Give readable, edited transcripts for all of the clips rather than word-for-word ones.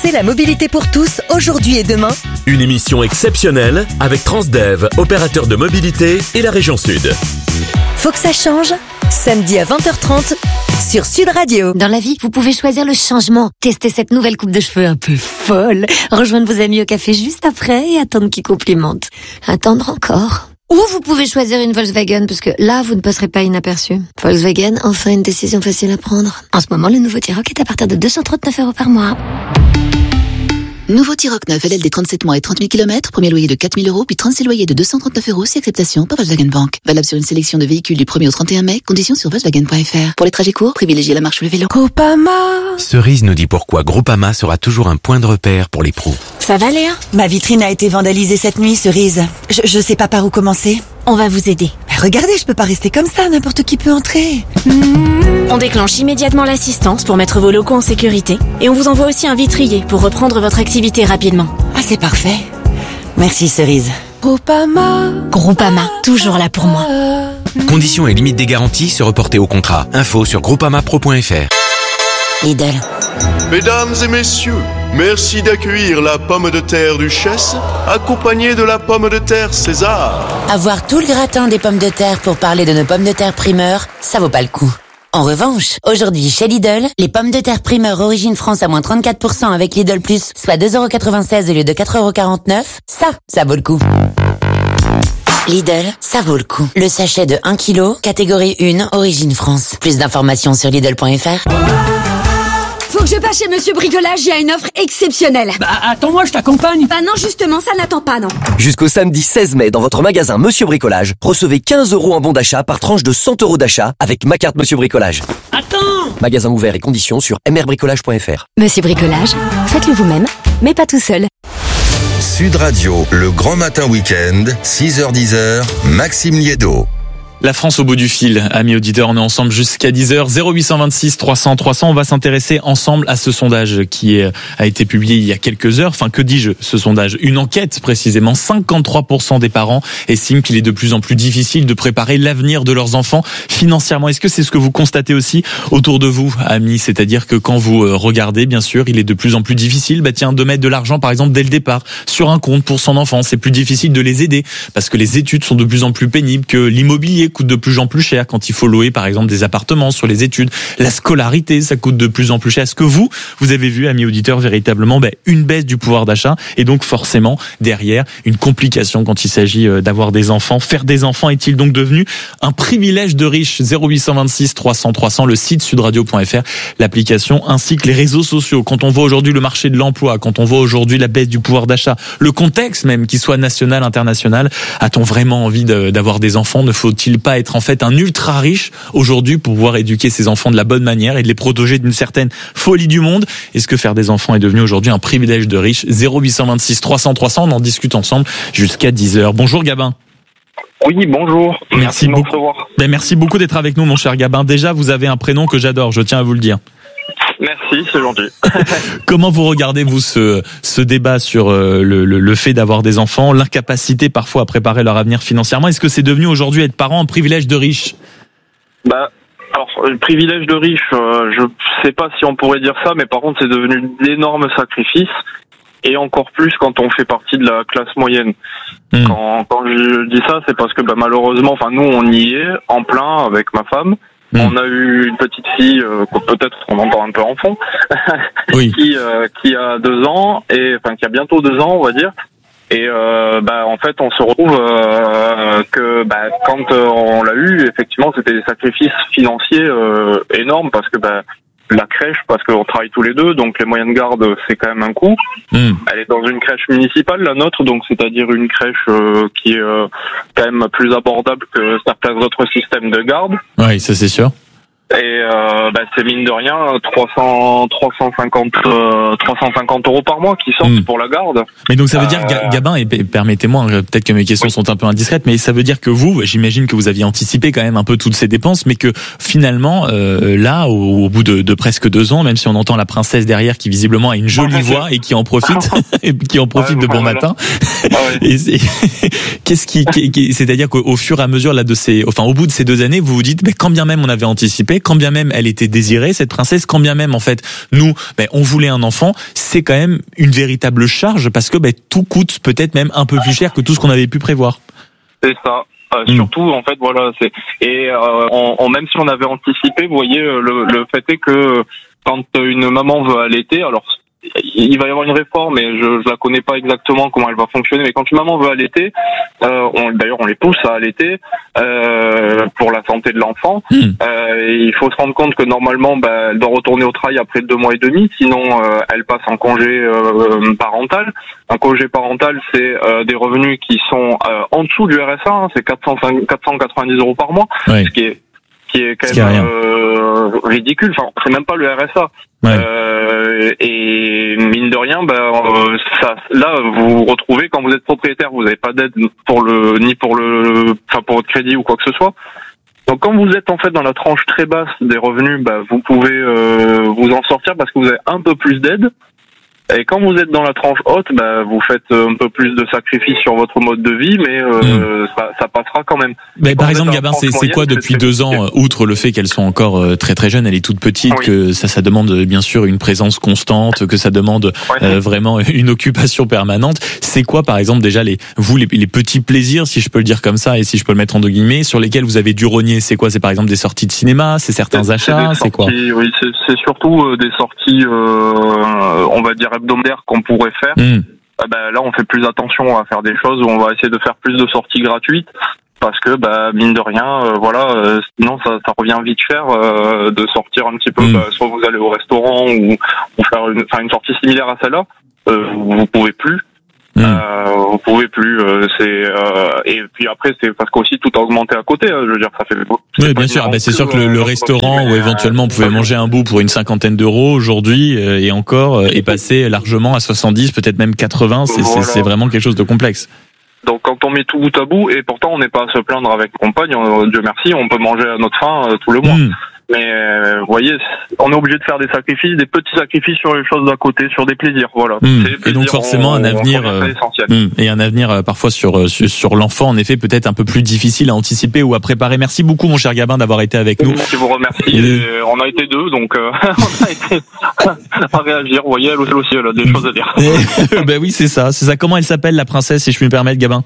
C'est la mobilité pour tous, aujourd'hui et demain. Une émission exceptionnelle avec Transdev, opérateur de mobilité et la région Sud. Faut que ça change. Samedi à 20h30 sur Sud Radio. Dans la vie, vous pouvez choisir le changement. Tester cette nouvelle coupe de cheveux un peu folle. Rejoindre vos amis au café juste après et attendre qu'ils complimentent. Attendre encore. Ou vous pouvez choisir une Volkswagen, parce que là, vous ne passerez pas inaperçu. Volkswagen, enfin une décision facile à prendre. En ce moment, le nouveau T-Roc est à partir de 239 € par mois. Nouveau T-Roc 9, LLD 37 mois et 30 000 km, premier loyer de 4 000 €, puis 36 loyers de 239 € si acceptation par Volkswagen Bank. Valable sur une sélection de véhicules du 1er au 31 mai, conditions sur Volkswagen.fr. Pour les trajets courts, privilégiez la marche ou le vélo. Groupama. Cerise nous dit pourquoi Groupama sera toujours un point de repère pour les pros. Ça va, Léa? Ma vitrine a été vandalisée cette nuit, Cerise. Je sais pas par où commencer. On va vous aider. Mais regardez, je peux pas rester comme ça, n'importe qui peut entrer. On déclenche immédiatement l'assistance pour mettre vos locaux en sécurité. Et on vous envoie aussi un vitrier pour reprendre votre activité rapidement. Ah, c'est parfait. Merci, Cerise. Groupama, toujours là pour moi. Conditions et limites des garanties se reporter au contrat. Info sur groupamapro.fr. Lidl. Mesdames et messieurs, merci d'accueillir la pomme de terre Duchesse, accompagnée de la pomme de terre César. Avoir tout le gratin des pommes de terre pour parler de nos pommes de terre primeur, ça vaut pas le coup. En revanche, aujourd'hui chez Lidl, les pommes de terre primeur origine France à moins 34% avec Lidl Plus, soit 2,96 € au lieu de 4,49 €, ça vaut le coup. Lidl, ça vaut le coup. Le sachet de 1 kg, catégorie 1, origine France. Plus d'informations sur Lidl.fr. Faut que je passe chez Monsieur Bricolage, il y a une offre exceptionnelle. Bah attends-moi, je t'accompagne. Bah non, justement, ça n'attend pas, non. Jusqu'au samedi 16 mai, dans votre magasin Monsieur Bricolage, recevez 15 € en bon d'achat par tranche de 100 € d'achat avec ma carte Monsieur Bricolage. Attends! Magasin ouvert et conditions sur mrbricolage.fr. Monsieur Bricolage, faites-le vous-même, mais pas tout seul. Sud Radio, le grand matin week-end, 6h-10h, Maxime Liédo. La France au bout du fil, amis auditeurs, on est ensemble jusqu'à 10h, 0826 300 300. On va s'intéresser ensemble à ce sondage qui a été publié il y a quelques heures. Enfin, que dis-je, ce sondage? Une enquête, précisément. 53% des parents estiment qu'il est de plus en plus difficile de préparer l'avenir de leurs enfants financièrement. Est-ce que c'est ce que vous constatez aussi autour de vous, amis? C'est-à-dire que quand vous regardez, bien sûr, il est de plus en plus difficile, de mettre de l'argent, par exemple, dès le départ, sur un compte pour son enfant. C'est plus difficile de les aider parce que les études sont de plus en plus pénibles, que l'immobilier coûte de plus en plus cher quand il faut louer par exemple des appartements sur les études. La scolarité, ça coûte de plus en plus cher. Est-ce que vous avez vu, amis auditeurs, véritablement une baisse du pouvoir d'achat et donc forcément derrière une complication quand il s'agit d'avoir des enfants? Faire des enfants est-il donc devenu un privilège de riches? 0826 300 300, le site sudradio.fr, l'application ainsi que les réseaux sociaux. Quand on voit aujourd'hui le marché de l'emploi, quand on voit aujourd'hui la baisse du pouvoir d'achat, le contexte même, qu'il soit national, international, a-t-on vraiment envie d'avoir des enfants? Ne faut-il pas être en fait un ultra riche aujourd'hui pour pouvoir éduquer ses enfants de la bonne manière et de les protéger d'une certaine folie du monde? Est-ce que faire des enfants est devenu aujourd'hui un privilège de riche? 0826 300 300, on en discute ensemble jusqu'à 10h. Bonjour Gabin. Oui, bonjour. Merci beaucoup. Merci beaucoup d'être avec nous, mon cher Gabin. Déjà, vous avez un prénom que j'adore, je tiens à vous le dire. Merci, c'est gentil. Comment vous regardez-vous ce débat sur le fait d'avoir des enfants, l'incapacité parfois à préparer leur avenir financièrement? Est-ce que c'est devenu aujourd'hui être parent un privilège de riche? Alors, le privilège de riche, je sais pas si on pourrait dire ça, mais par contre, c'est devenu d'énormes sacrifices. Et encore plus quand on fait partie de la classe moyenne. Quand je dis ça, c'est parce que malheureusement, nous on y est en plein avec ma femme. On a eu une petite fille que peut-être on entend un peu en fond, oui. qui a 2 ans et qui a bientôt 2 ans, on va dire. Et en fait, on se retrouve que quand on l'a eu, effectivement, c'était des sacrifices financiers énormes parce que la crèche, parce qu'on travaille tous les deux, donc les moyens de garde, c'est quand même un coût. Elle est dans une crèche municipale, la nôtre, donc c'est-à-dire une crèche qui est quand même plus abordable que certains autres systèmes de garde. Oui, ça c'est sûr. Et c'est mine de rien 350 € par mois qui sortent pour la garde. Mais donc ça veut dire, Gabin, et permettez-moi, peut-être que mes questions sont un peu indiscrètes, mais ça veut dire que vous, j'imagine que vous aviez anticipé quand même un peu toutes ces dépenses, mais que finalement, là, au bout de presque 2 ans, même si on entend la princesse derrière qui visiblement a une jolie voix et qui en profite, et qui en profite de bon matin, C'est-à-dire qu'au fur et à mesure là au bout de ces 2 années, vous vous dites, quand bien même on avait anticipé, quand bien même elle était désirée cette princesse, quand bien même en fait nous, on voulait un enfant, c'est quand même une véritable charge parce que tout coûte peut-être même un peu plus cher que tout ce qu'on avait pu prévoir. C'est ça. Surtout en fait voilà même si on avait anticipé, vous voyez, le fait est que quand une maman veut allaiter, alors il va y avoir une réforme, mais je la connais pas exactement comment elle va fonctionner. Mais quand une maman veut allaiter, d'ailleurs on les pousse à allaiter pour la santé de l'enfant. Il faut se rendre compte que normalement, elle doit retourner au travail après 2 mois et demi, sinon elle passe en congé parental. Un congé parental, c'est des revenus qui sont en dessous du RSA. C'est 490 € par mois, ce qui est quand même ridicule. Enfin, c'est même pas le RSA. Et mine de rien, là vous vous retrouvez quand vous êtes propriétaire, vous n'avez pas d'aide pour votre crédit ou quoi que ce soit. Donc quand vous êtes en fait dans la tranche très basse des revenus, vous pouvez vous en sortir parce que vous avez un peu plus d'aide. Et quand vous êtes dans la tranche haute, vous faites un peu plus de sacrifices sur votre mode de vie, mais ça passera quand même. Mais par exemple, Gabin, c'est quoi depuis 2 ans, outre le fait qu'elles sont encore très très jeunes, elle est toute petite, que ça demande bien sûr une présence constante, que ça demande vraiment une occupation permanente. C'est quoi par exemple déjà les petits plaisirs, si je peux le dire comme ça, et si je peux le mettre en 2 guillemets, sur lesquels vous avez dû rogner? C'est quoi? C'est par exemple des sorties de cinéma, c'est certains achats, c'est quoi? Oui, c'est surtout des sorties, on va dire hebdomadaire qu'on pourrait faire. Là on fait plus attention à faire des choses où on va essayer de faire plus de sorties gratuites parce que mine de rien sinon ça revient vite cher de sortir un petit peu, soit vous allez au restaurant ou faire une sortie similaire à celle-là, vous pouvez plus. Vous pouvez plus, et puis après c'est parce qu'aussi tout a augmenté à côté, je veux dire ça fait beaucoup. Oui, bien sûr, c'est sûr que le restaurant où éventuellement on pouvait manger un bout pour une 50aine d'euros aujourd'hui et encore est passé largement à 70, peut-être même 80, c'est vraiment quelque chose de complexe. Donc quand on met tout bout à bout, et pourtant on n'est pas à se plaindre avec compagne, Dieu merci, on peut manger à notre faim tout le mois. Mais vous voyez, on est obligé de faire des sacrifices, des petits sacrifices sur les choses d'à côté, sur des plaisirs, voilà. Et donc forcément un avenir et un avenir parfois sur l'enfant, en effet, peut-être un peu plus difficile à anticiper ou à préparer. Merci beaucoup mon cher Gabin d'avoir été avec nous. Je vous remercie. On a été 2, donc on a été à réagir. Vous voyez, elle aussi elle a des choses à dire. Oui, c'est ça. Comment elle s'appelle la princesse, si je puis me permettre, Gabin?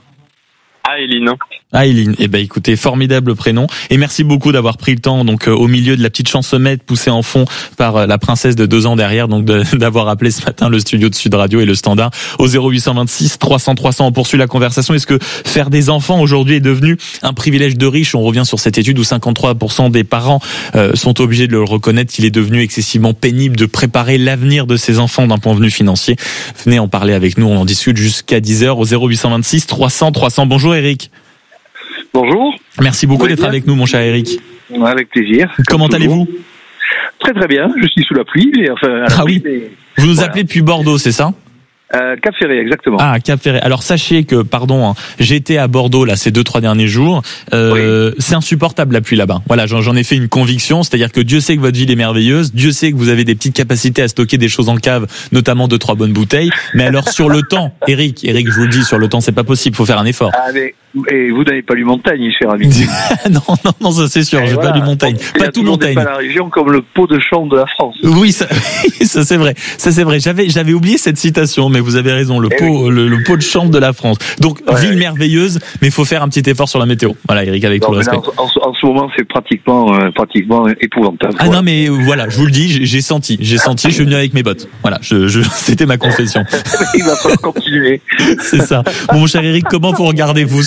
Aileen. Écoutez, formidable prénom. Et merci beaucoup d'avoir pris le temps, donc, au milieu de la petite chansonnette poussée en fond par la princesse de 2 ans derrière, donc, d'avoir appelé ce matin le studio de Sud Radio et le standard au 0826 300 300. On poursuit la conversation. Est-ce que faire des enfants aujourd'hui est devenu un privilège de riche? On revient sur cette étude où 53% des parents sont obligés de le reconnaître. Il est devenu excessivement pénible de préparer l'avenir de ses enfants d'un point de vue financier. Venez en parler avec nous. On en discute jusqu'à 10h au 0826 300 300. Bonjour Eric. Bonjour. Merci beaucoup d'être avec nous, mon cher Eric. Avec plaisir. Comment allez-vous? Très très bien. Je suis sous la pluie. Oui. Vous nous appelez depuis Bordeaux, c'est ça? Cap Ferré, exactement. Cap Ferré. Alors sachez que, j'étais à Bordeaux là ces 2-3 derniers jours. C'est insupportable la pluie là-bas. Voilà, j'en ai fait une conviction, c'est-à-dire que Dieu sait que votre ville est merveilleuse, Dieu sait que vous avez des petites capacités à stocker des choses en cave, notamment 2-3 bonnes bouteilles. Mais alors sur le temps, Eric, je vous le dis, sur le temps, c'est pas possible. Faut faire un effort. Et vous n'avez pas lu montagne, cher ami. non, ça c'est sûr. J'ai pas lu montagne. Pas tout montagne. Pas la région comme le pot de chambre de la France. Oui, ça c'est vrai. Ça c'est vrai. J'avais oublié cette citation, mais vous avez raison. Le pot de chambre de la France. Donc ville merveilleuse, mais il faut faire un petit effort sur la météo. Voilà, Eric, avec tout le respect. En ce moment, c'est pratiquement épouvantable. Non, mais voilà, je vous le dis, j'ai senti. Je suis venu avec mes bottes. Voilà, c'était ma confession. Il va falloir continuer. C'est ça. Bon, mon cher Eric, comment vous regardez-vous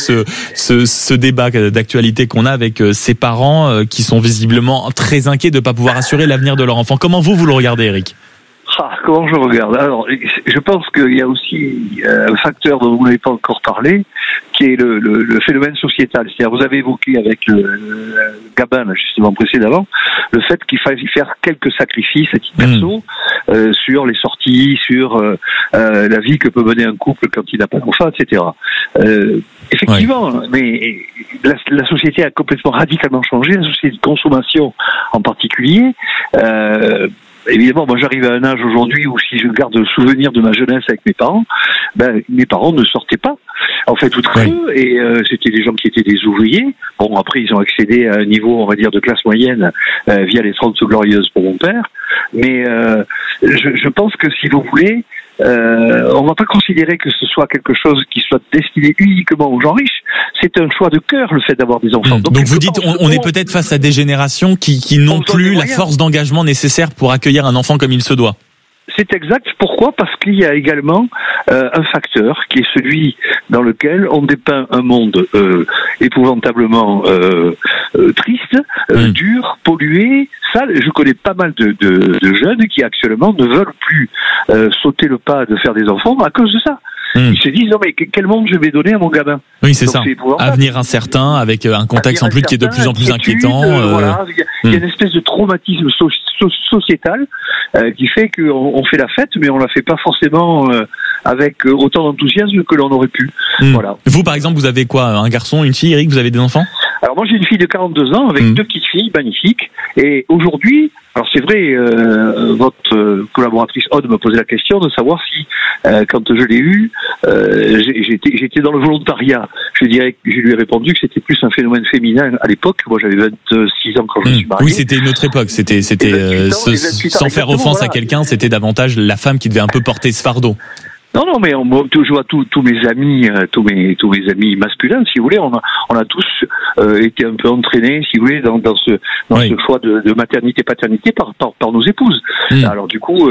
ce débat d'actualité qu'on a avec ces parents qui sont visiblement très inquiets de ne pas pouvoir assurer l'avenir de leur enfant? Comment vous le regardez, Eric? Comment je regarde? Alors, je pense qu'il y a aussi un facteur dont vous n'avez pas encore parlé, qui est le phénomène sociétal. C'est-à-dire, vous avez évoqué avec Gabin, justement précédemment, le fait qu'il faille faire quelques sacrifices à titre perso sur les sorties, sur la vie que peut mener un couple quand il n'a pas d'enfant, etc. Effectivement, mais la société a complètement radicalement changé, la société de consommation en particulier. évidemment, moi j'arrive à un âge aujourd'hui où si je garde le souvenir de ma jeunesse avec mes parents ne sortaient pas. En fait, tout très peu, et c'était des gens qui étaient des ouvriers. Bon, après, ils ont accédé à un niveau, on va dire, de classe moyenne via les 30 glorieuses pour mon père. Mais je pense que, si vous voulez, on ne va pas considérer que ce soit quelque chose qui soit destiné uniquement aux gens riches. C'est un choix de cœur, le fait d'avoir des enfants. Donc vous dites, on est peut-être face à des générations qui n'ont plus la force d'engagement nécessaire pour accueillir un enfant comme il se doit. C'est exact. Pourquoi ? Parce qu'il y a également un facteur qui est celui dans lequel on dépeint un monde épouvantablement triste, dur, pollué, sale. Je connais pas mal de jeunes qui actuellement ne veulent plus sauter le pas de faire des enfants à cause de ça. Ils se disent, non mais quel monde je vais donner à mon gamin ? Oui, c'est ça. Avenir incertain, avec un contexte en plus qui est de plus en plus inquiétant. Voilà, il y a une espèce de traumatisme sociétal qui fait qu'on fait la fête, mais on la fait pas forcément avec autant d'enthousiasme que l'on aurait pu. Voilà. Vous, par exemple, vous avez quoi ? Un garçon, une fille, Eric ? Vous avez des enfants ? Alors moi j'ai une fille de 42 ans avec deux petites filles magnifiques, et aujourd'hui, alors c'est vrai, votre collaboratrice Aude me posait la question de savoir si quand je l'ai eue, j'étais dans le volontariat. Je lui ai répondu que c'était plus un phénomène féminin à l'époque. Moi j'avais 26 ans quand je me suis marié. Oui, c'était une autre époque, c'était sans faire offense à quelqu'un, c'était davantage la femme qui devait un peu porter ce fardeau. Non, mais je vois tous mes amis, tous mes amis masculins, si vous voulez, on a tous été un peu entraînés, si vous voulez, dans ce choix de maternité-paternité par nos épouses. Alors du coup,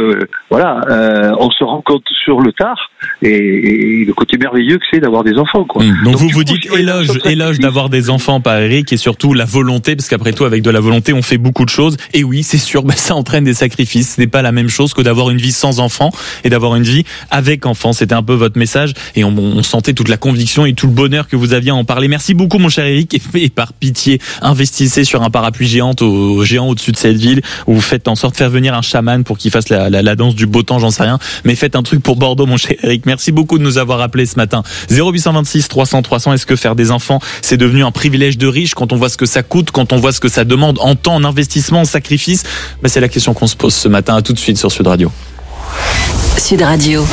on se rend compte sur le tard et le côté merveilleux que c'est d'avoir des enfants, quoi. Donc vous dites éloge d'avoir des enfants par Eric, et surtout la volonté, parce qu'après tout, avec de la volonté, on fait beaucoup de choses. Et oui, c'est sûr, ça entraîne des sacrifices. Ce n'est pas la même chose que d'avoir une vie sans enfants et d'avoir une vie avec enfants. C'était un peu votre message, et on sentait toute la conviction et tout le bonheur que vous aviez à en parler. Merci beaucoup, mon cher Eric, et par pitié, investissez sur un parapluie géant au-dessus de cette ville, où vous faites en sorte de faire venir un chaman pour qu'il fasse la danse du beau temps, j'en sais rien, mais faites un truc pour Bordeaux, mon cher Eric. Merci beaucoup de nous avoir appelés ce matin. 0826 300 300. Est-ce que faire des enfants, c'est devenu un privilège de riche quand on voit ce que ça coûte, quand on voit ce que ça demande en temps, en investissement, en sacrifice? C'est la question qu'on se pose ce matin. À tout de suite sur Sud Radio. Sud Radio.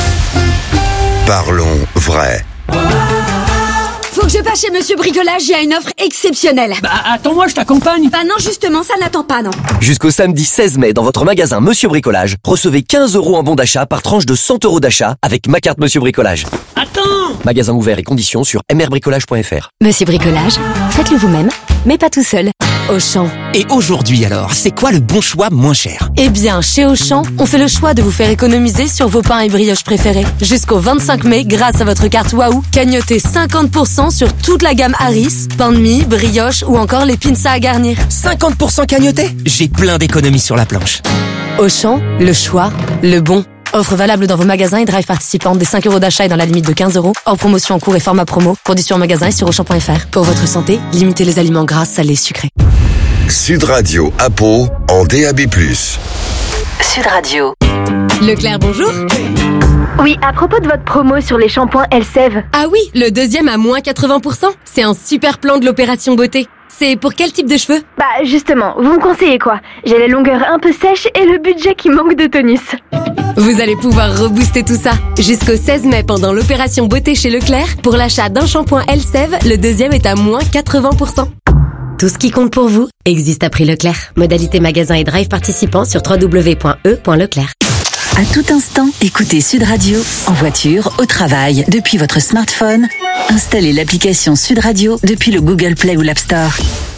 Parlons vrai. Faut que je passe chez Monsieur Bricolage, il y a une offre exceptionnelle. Attends-moi, je t'accompagne. Non, justement, ça n'attend pas, non. Jusqu'au samedi 16 mai, dans votre magasin Monsieur Bricolage, recevez 15 € en bon d'achat par tranche de 100 € d'achat avec ma carte Monsieur Bricolage. Attends! Magasin ouvert et conditions sur mrbricolage.fr. Monsieur Bricolage, faites-le vous-même, mais pas tout seul. Auchan. Et aujourd'hui alors, c'est quoi le bon choix moins cher? Eh bien, chez Auchan, on fait le choix de vous faire économiser sur vos pains et brioches préférés. Jusqu'au 25 mai, grâce à votre carte Waouh, cagnotez 50% sur toute la gamme Harris, pain de mie, brioche ou encore les pinces à garnir. 50% cagnoté? J'ai plein d'économies sur la planche. Auchan, le choix, le bon. Offre valable dans vos magasins et drive participants des 5 € d'achat et dans la limite de 15 €. Hors promotion en cours et format promo. Conditions en magasin et sur Auchan.fr. Pour votre santé, limitez les aliments gras, salés, sucrés. Sud Radio à Pau en DAB+. Sud Radio. Leclerc, bonjour. Oui, à propos de votre promo sur les shampoings Elseve. Ah oui, le deuxième à moins 80%. C'est un super plan de l'opération beauté. C'est pour quel type de cheveux? Justement, vous me conseillez quoi? J'ai les longueurs un peu sèches et le budget qui manque de tonus. Vous allez pouvoir rebooster tout ça. Jusqu'au 16 mai, pendant l'opération beauté chez Leclerc, pour l'achat d'un shampoing Elseve, le deuxième est à moins 80%. Tout ce qui compte pour vous existe à prix Leclerc. Modalité magasin et drive participants sur www.e.leclerc. À tout instant, écoutez Sud Radio, en voiture, au travail, depuis votre smartphone. Installez l'application Sud Radio depuis le Google Play ou l'App Store.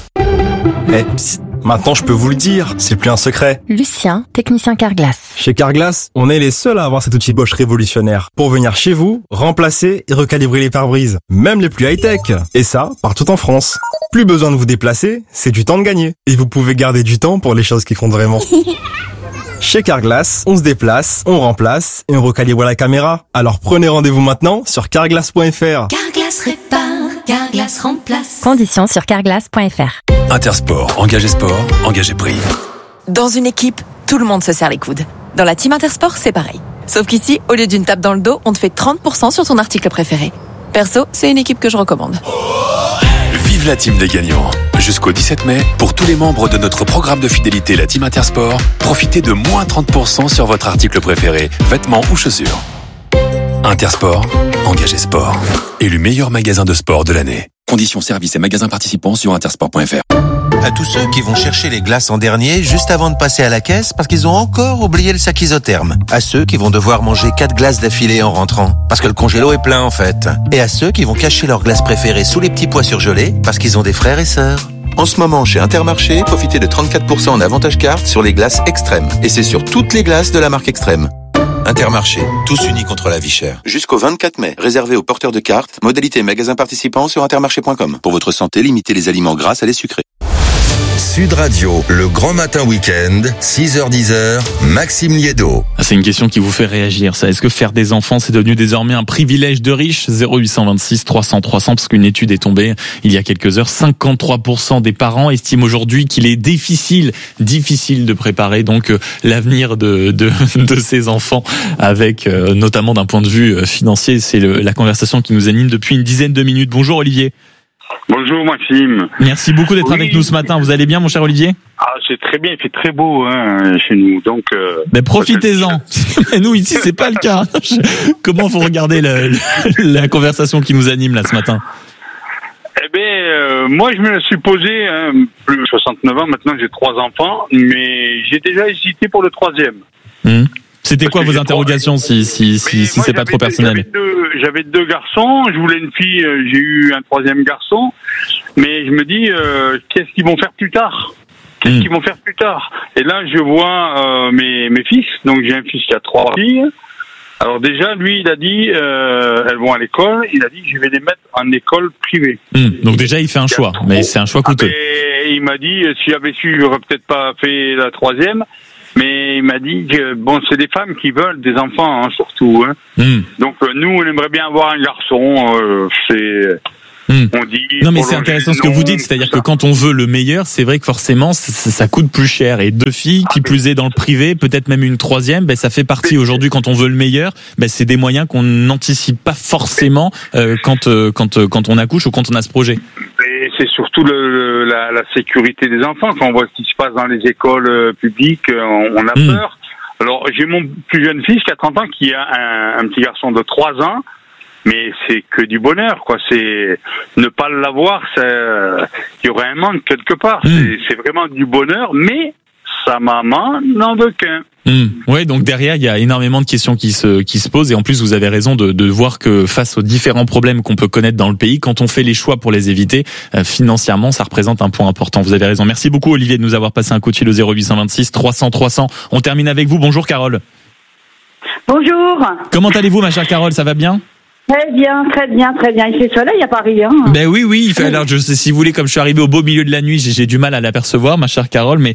Psst, maintenant je peux vous le dire, c'est plus un secret. Lucien, technicien Carglass. Chez Carglass, on est les seuls à avoir cet outil Bosch révolutionnaire pour venir chez vous, remplacer et recalibrer les pare-brises, même les plus high-tech. Et ça, partout en France. Plus besoin de vous déplacer, c'est du temps de gagner. Et vous pouvez garder du temps pour les choses qui comptent vraiment. Chez Carglass, on se déplace, on remplace et on recalibre la caméra. Alors prenez rendez-vous maintenant sur carglass.fr. Carglass répare, Carglass remplace. Conditions sur carglass.fr. Intersport, engagé sport, engagé prix. Dans une équipe, tout le monde se serre les coudes. Dans la team Intersport, c'est pareil. Sauf qu'ici, au lieu d'une tape dans le dos, on te fait 30% sur ton article préféré. Perso, c'est une équipe que je recommande. Vive la team des gagnants. Jusqu'au 17 mai, pour tous les membres de notre programme de fidélité, la Team Intersport, profitez de moins 30% sur votre article préféré, vêtements ou chaussures. Intersport, engagé sport. Élu meilleur magasin de sport de l'année. Conditions, services et magasins participants sur intersport.fr. À tous ceux qui vont chercher les glaces en dernier juste avant de passer à la caisse parce qu'ils ont encore oublié le sac isotherme. À ceux qui vont devoir manger 4 glaces d'affilée en rentrant parce que le congélo est plein en fait. Et à ceux qui vont cacher leurs glaces préférées sous les petits pois surgelés parce qu'ils ont des frères et sœurs. En ce moment, chez Intermarché, profitez de 34% en avantage carte sur les glaces Extrême. Et c'est sur toutes les glaces de la marque Extrême. Intermarché, tous unis contre la vie chère. Jusqu'au 24 mai, réservé aux porteurs de cartes, modalité magasin participant sur intermarché.com. Pour votre santé, limitez les aliments gras à les sucrés. Sud Radio, le grand matin week-end, 6h-10h, Maxime Liédo. C'est une question qui vous fait réagir, ça. Est-ce que faire des enfants, c'est devenu désormais un privilège de riches? 0826 300 300, parce qu'une étude est tombée il y a quelques heures. 53% des parents estiment aujourd'hui qu'il est difficile de préparer donc l'avenir de ces enfants, avec notamment d'un point de vue financier. C'est la conversation qui nous anime depuis une dizaine de minutes. Bonjour Olivier. Bonjour Maxime. Merci beaucoup d'être avec nous ce matin. Vous allez bien mon cher Olivier? Ah, c'est très bien, il fait très beau chez nous. Donc mais profitez-en. Nous ici c'est pas le cas. Comment vous regardez la conversation qui nous anime là ce matin? Eh bien, moi je me la suis posée, plus de 69 ans, maintenant j'ai 3 enfants, mais j'ai déjà hésité pour le 3e. C'était quoi vos interrogations si c'est pas trop personnel? J'avais 2 garçons, je voulais une fille, j'ai eu un 3e garçon, mais je me dis qu'est-ce qu'ils vont faire plus tard? Et là je vois mes fils, donc j'ai un fils qui a 3 filles. Alors déjà lui il a dit elles vont à l'école, il a dit je vais les mettre en école privée. Donc déjà il fait un choix, mais c'est un choix coûteux. Et il m'a dit si j'avais su j'aurais peut-être pas fait la 3e. Mais il m'a dit que bon, c'est des femmes qui veulent des enfants, surtout. Donc nous, on aimerait bien avoir un garçon. On dit. Non, mais c'est intéressant ce que vous dites, c'est-à-dire que quand on veut le meilleur, c'est vrai que forcément, ça coûte plus cher. Et 2 filles, qui plus est dans le privé, peut-être même une 3e, ça fait partie aujourd'hui quand on veut le meilleur. C'est des moyens qu'on n'anticipe pas forcément quand on accouche ou quand on a ce projet. Et c'est surtout la sécurité des enfants. Quand on voit ce qui se passe dans les écoles publiques, on a peur. Alors, j'ai mon plus jeune fils qui a 30 ans, qui a un petit garçon de 3 ans, mais c'est que du bonheur, quoi. C'est ne pas l'avoir, il y aurait un manque quelque part. C'est vraiment du bonheur, mais sa maman n'en veut qu'un. Ouais, donc derrière il y a énormément de questions qui se posent, et en plus vous avez raison de voir que face aux différents problèmes qu'on peut connaître dans le pays, quand on fait les choix pour les éviter, financièrement ça représente un point important. Vous avez raison. Merci beaucoup Olivier de nous avoir passé un coup de fil au 0826 300 300. On termine avec vous. Bonjour Carole. Bonjour. Comment allez-vous ma chère Carole, ça va bien? Très bien. Il fait soleil à Paris, Oui, il fait, alors je sais, si vous voulez, comme je suis arrivé au beau milieu de la nuit, j'ai du mal à l'apercevoir, ma chère Carole, mais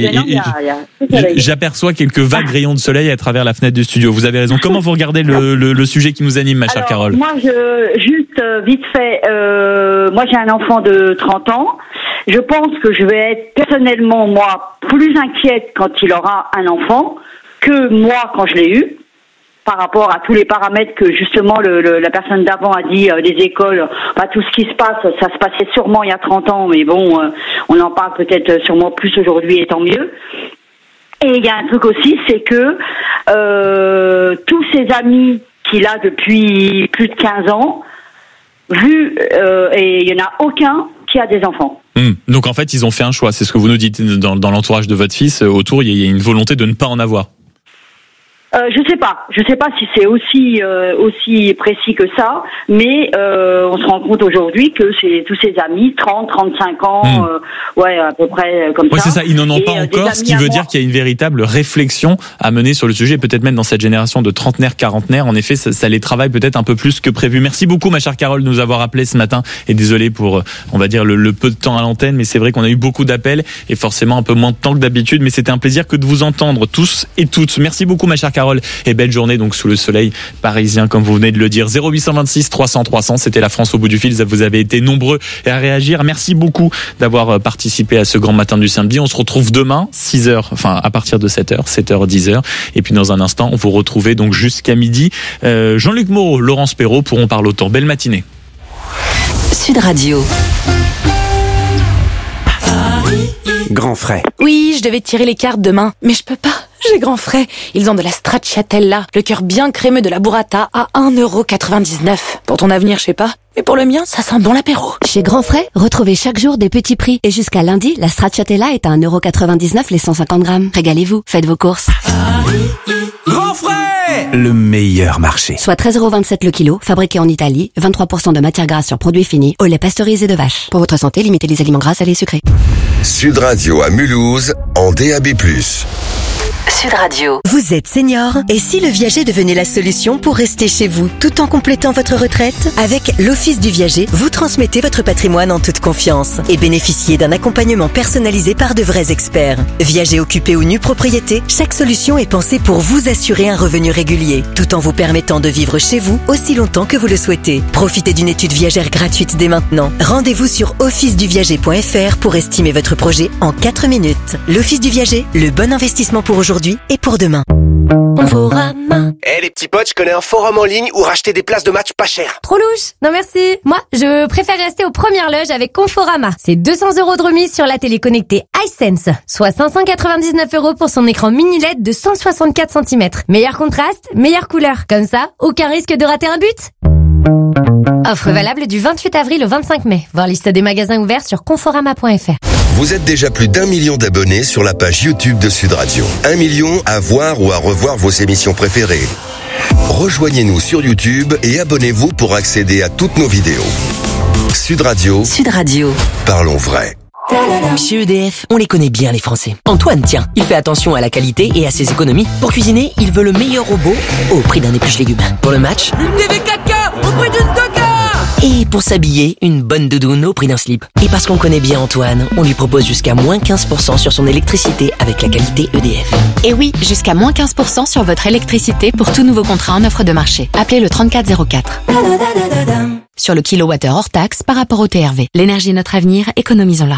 j'aperçois quelques vagues rayons de soleil à travers la fenêtre du studio. Vous avez raison. Comment vous regardez le sujet qui nous anime, ma chère Carole? Moi, juste vite fait, moi j'ai un enfant de 30 ans. Je pense que je vais être personnellement, moi, plus inquiète quand il aura un enfant que moi quand je l'ai eu, par rapport à tous les paramètres que justement la personne d'avant a dit, des écoles, tout ce qui se passe, ça se passait sûrement il y a 30 ans, mais bon, on en parle peut-être sûrement plus aujourd'hui, et tant mieux. Et il y a un truc aussi, c'est que tous ses amis qu'il a depuis plus de 15 ans, et il y en a aucun qui a des enfants. Donc en fait, ils ont fait un choix, c'est ce que vous nous dites dans l'entourage de votre fils, autour, il y a une volonté de ne pas en avoir. Je sais pas si c'est aussi précis que ça, mais on se rend compte aujourd'hui que c'est tous ses amis 30, 35 ans, à peu près comme ça. Ouais, c'est ça, ils n'en ont pas encore, ce qui veut dire qu'il y a une véritable réflexion à mener sur le sujet, peut-être même dans cette génération de trentenaires, quarantenaires. En effet, ça les travaille peut-être un peu plus que prévu. Merci beaucoup ma chère Carole de nous avoir appelé ce matin, et désolé pour, on va dire, le peu de temps à l'antenne, mais c'est vrai qu'on a eu beaucoup d'appels et forcément un peu moins de temps que d'habitude, mais c'était un plaisir que de vous entendre tous et toutes. Merci beaucoup ma chère Carole. Et belle journée donc sous le soleil parisien comme vous venez de le dire. 0826 300 300, c'était la France au bout du fil. Vous avez été nombreux à réagir. Merci beaucoup d'avoir participé à ce grand matin du samedi. On se retrouve demain 6h, enfin à partir de 7h, 10h. Et puis dans un instant, on vous retrouvez donc jusqu'à midi. Jean-Luc Moreau, Laurence Perrault pourront parler autant. Belle matinée. Sud Radio. Grand frais. Oui, je devais tirer les cartes demain, mais je peux pas. J'ai grand frais. Ils ont de la stracciatella, le cœur bien crémeux de la burrata à 1,99 €. Pour ton avenir, je sais pas. Mais pour le mien, ça sent bon l'apéro. Chez Grand Frais, retrouvez chaque jour des petits prix. Et jusqu'à lundi, la stracciatella est à 1,99 € les 150 grammes. Régalez-vous, faites vos courses. Grand frais! Le meilleur marché. Soit 13,27 € le kilo, fabriqué en Italie, 23% de matière grasse sur produits finis, au lait pasteurisé de vache. Pour votre santé, limitez les aliments gras, salés et sucrés. Sud Radio à Mulhouse, en DAB+. Sud Radio. Vous êtes senior et si le Viager devenait la solution pour rester chez vous tout en complétant votre retraite? Avec l'Office du Viager, vous transmettez votre patrimoine en toute confiance et bénéficiez d'un accompagnement personnalisé par de vrais experts. Viager occupé ou nue propriété, chaque solution est pensée pour vous assurer un revenu régulier, tout en vous permettant de vivre chez vous aussi longtemps que vous le souhaitez. Profitez d'une étude viagère gratuite dès maintenant. Rendez-vous sur officeduviager.fr pour estimer votre projet en 4 minutes. L'Office du Viager, le bon investissement pour aujourd'hui et pour demain. Conforama. Les petits potes, je connais un forum en ligne où racheter des places de match pas cher. Trop louche. Non merci. Moi, je préfère rester aux premières loges avec Conforama. C'est 200 € de remise sur la télé connectée iSense, soit 599 € pour son écran mini LED de 164 cm. Meilleur contraste, meilleure couleur. Comme ça, aucun risque de rater un but. Offre valable du 28 avril au 25 mai. Voir liste des magasins ouverts sur conforama.fr. Vous êtes déjà plus d'1 million d'abonnés sur la page YouTube de Sud Radio. 1 million à voir ou à revoir vos émissions préférées. Rejoignez-nous sur YouTube et abonnez-vous pour accéder à toutes nos vidéos. Sud Radio. Sud Radio. Parlons vrai. Chez EDF, on les connaît bien les Français. Antoine, tiens, il fait attention à la qualité et à ses économies. Pour cuisiner, il veut le meilleur robot au prix d'un épluche légumes. Pour le match, Une TV 4K au prix d'une 2K. et pour s'habiller, une bonne doudoune au prix d'un slip. Et parce qu'on connaît bien Antoine, on lui propose jusqu'à moins 15% sur son électricité avec la qualité EDF. Et oui, jusqu'à moins 15% sur votre électricité pour tout nouveau contrat en offre de marché. Appelez le 3404. Sur le kilowattheure hors taxe par rapport au TRV. L'énergie est notre avenir, économisons-la.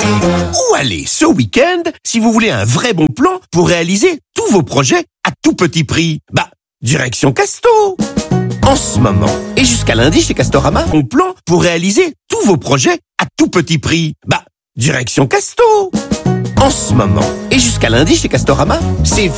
Où aller ce week-end si vous voulez un vrai bon plan pour réaliser tous vos projets à tout petit prix? Direction Casto. En ce moment, et jusqu'à lundi chez Castorama, on plan pour réaliser tous vos projets à tout petit prix. Direction Casto. En ce moment, et jusqu'à lundi chez Castorama, c'est